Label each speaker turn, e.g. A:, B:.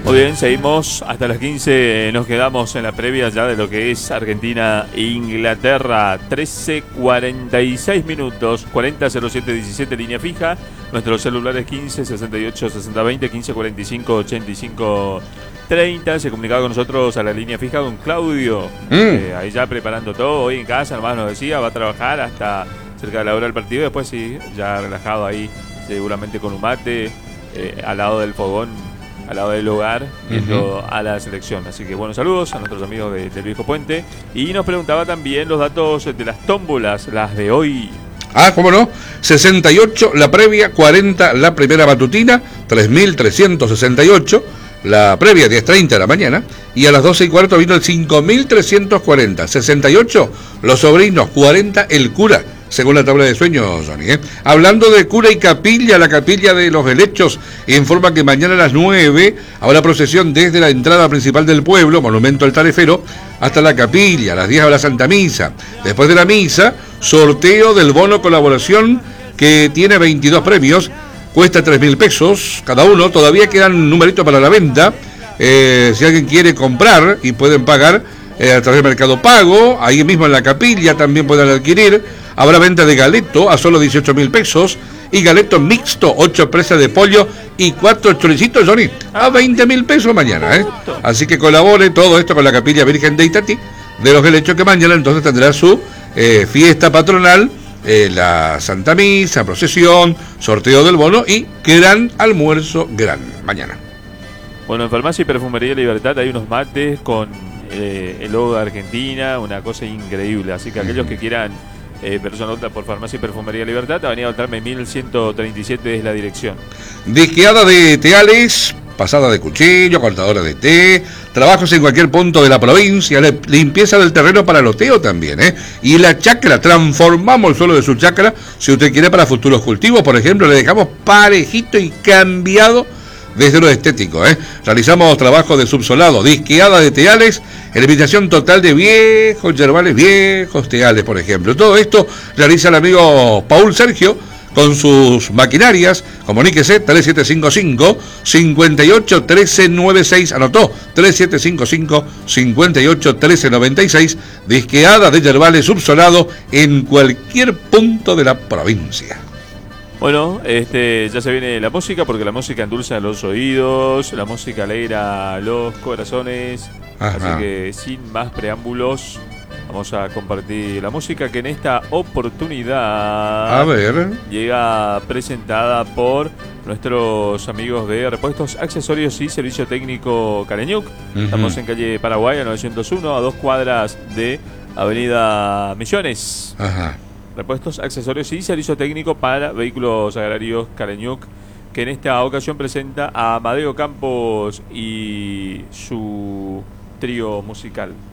A: Muy bien, seguimos hasta las 15, nos quedamos en la previa ya de lo que es Argentina e Inglaterra, 13:46 minutos, 40:07:17 línea fija, nuestros celulares 15 68 60 20, 15 45 85 30, se comunicaba con nosotros a la línea fija con Claudio, ahí ya preparando todo, hoy en casa nomás nos decía, va a trabajar hasta cerca de la hora del partido, después sí, ya relajado ahí, seguramente con un mate, al lado del fogón, al lado del hogar, viendo a la selección. Así que bueno, saludos a nuestros amigos del Viejo Puente. Y nos preguntaba también los datos de las tómbolas, las de hoy.
B: Ah, ¿cómo no? 68 la previa, 40 la primera matutina, 3.368 la previa, 10:30 de la mañana, y a las 12:15 vino el 5.340, 68 los sobrinos, 40 el cura, según la tabla de sueños, Johnny. Hablando de cura y capilla, la capilla de los helechos informa que mañana a las 9 habrá procesión desde la entrada principal del pueblo, monumento al tarefero, hasta la capilla, a las 10 habrá Santa Misa. Después de la misa, sorteo del bono colaboración que tiene 22 premios, cuesta 3.000 pesos cada uno, todavía quedan numeritos para la venta, si alguien quiere comprar y pueden pagar a través del Mercado Pago, ahí mismo en la capilla también pueden adquirir. Habrá venta de galeto a solo 18.000 pesos y galeto mixto, 8 presas de pollo y 4 choricitos, Johnny, a 20.000 pesos mañana, Así que colabore todo esto con la Capilla Virgen de Itatí de los helechos, que mañana entonces tendrá su fiesta patronal, la Santa Misa, procesión, sorteo del bono y gran almuerzo mañana. Bueno,
A: en Farmacia y Perfumería Libertad hay unos mates con el logo de Argentina, una cosa increíble, así que aquellos que quieran persona nota por Farmacia y Perfumería Libertad, Avenida Beltrame 1137 es la dirección.
B: Disqueada de teales, pasada de cuchillo, cortadora de té, trabajos en cualquier punto de la provincia, limpieza del terreno para loteo también, y la chacra, transformamos el suelo de su chacra, si usted quiere para futuros cultivos, por ejemplo, le dejamos parejito y cambiado desde lo estético, Realizamos trabajo de subsolado, disqueada de teales, eliminación total de viejos yerbales, viejos teales, por ejemplo. Todo esto realiza el amigo Paul Sergio con sus maquinarias. Comuníquese 3755 58 1396, anotó 3755 58 1396, disqueada de yerbales subsolado en cualquier punto de la provincia.
A: Bueno, ya se viene la música, porque la música endulza los oídos, la música alegra los corazones. Ajá. Así que sin más preámbulos, vamos a compartir la música que en esta oportunidad llega presentada por nuestros amigos de Repuestos, Accesorios y Servicio Técnico Caleñuc. Estamos en calle Paraguay, 901, a 2 cuadras de Avenida Misiones.
B: Ajá.
A: Repuestos, accesorios y servicio técnico para vehículos agrarios Caleñuc, que en esta ocasión presenta a Amadeo Campos y su trío musical.